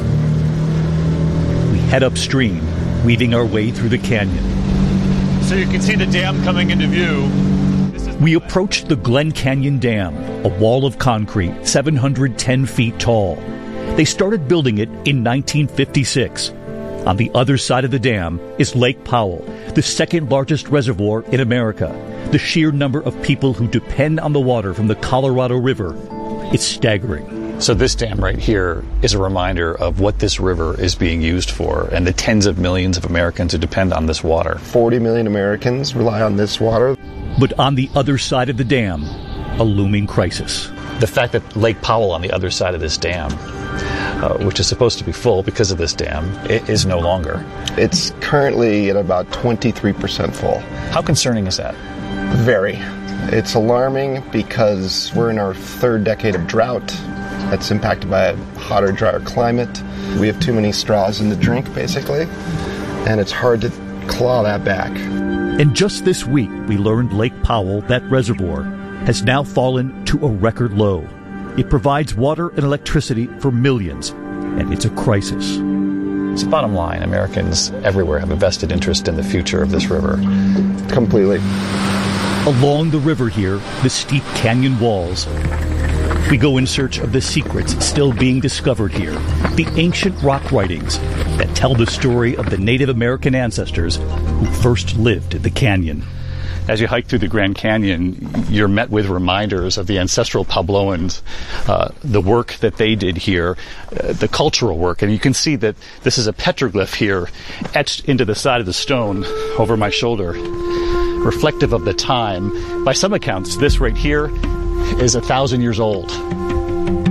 We head upstream, weaving our way through the canyon. So you can see the dam coming into view. We approached the Glen Canyon Dam, a wall of concrete 710 feet tall. They started building it in 1956. On the other side of the dam is Lake Powell, the second largest reservoir in America. The sheer number of people who depend on the water from the Colorado River is staggering. So this dam right here is a reminder of what this river is being used for and the tens of millions of Americans who depend on this water. 40 million Americans rely on this water. But on the other side of the dam, a looming crisis. The fact that Lake Powell on the other side of this dam, which is supposed to be full because of this dam, it is no longer. It's currently at about 23% full. How concerning is that? Very. It's alarming because we're in our 3rd decade of drought that's impacted by a hotter, drier climate. We have too many straws in the drink, basically, and it's hard to claw that back. And just this week, we learned Lake Powell, that reservoir, has now fallen to a record low. It provides water and electricity for millions, and it's a crisis. So bottom line, Americans everywhere have a vested interest in the future of this river. Completely. Along the river here, the steep canyon walls, we go in search of the secrets still being discovered here, the ancient rock writings that tell the story of the Native American ancestors who first lived in the canyon. As you hike through the Grand Canyon, you're met with reminders of the ancestral Puebloans, the work that they did here, the cultural work. And you can see that this is a petroglyph here, etched into the side of the stone over my shoulder, reflective of the time. By some accounts, this right here is 1,000 years old.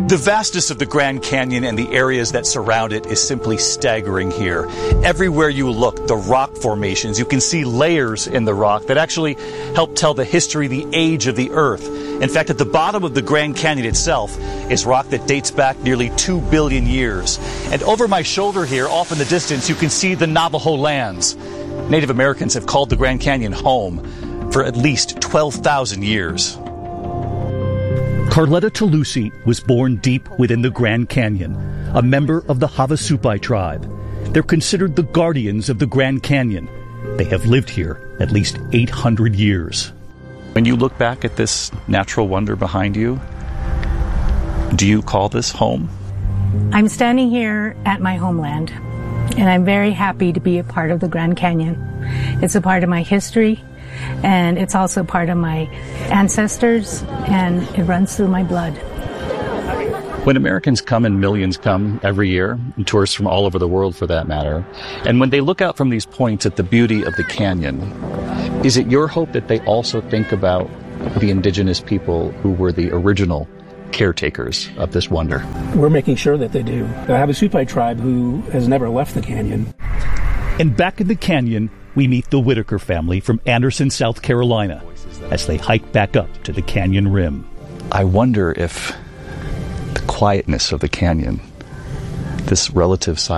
The vastness of the Grand Canyon and the areas that surround it is simply staggering here. Everywhere you look, the rock formations, you can see layers in the rock that actually help tell the history, the age of the Earth. In fact, at the bottom of the Grand Canyon itself is rock that dates back nearly 2 billion years. And over my shoulder here, off in the distance, you can see the Navajo lands. Native Americans have called the Grand Canyon home for at least 12,000 years. Carletta Talusi was born deep within the Grand Canyon, a member of the Havasupai tribe. They're considered the guardians of the Grand Canyon. They have lived here at least 800 years. When you look back at this natural wonder behind you, do you call this home? I'm standing here at my homeland, and I'm very happy to be a part of the Grand Canyon. It's a part of my history, and it's also part of my ancestors, and it runs through my blood. When Americans come, and millions come every year, and tourists from all over the world for that matter, and when they look out from these points at the beauty of the canyon, is it your hope that they also think about the indigenous people who were the original caretakers of this wonder? We're making sure that they do. The Havasupai tribe, who has never left the canyon. And back in the canyon, we meet the Whitaker family from Anderson, South Carolina, as they hike back up to the canyon rim. I wonder if the quietness of the canyon, this relative silence,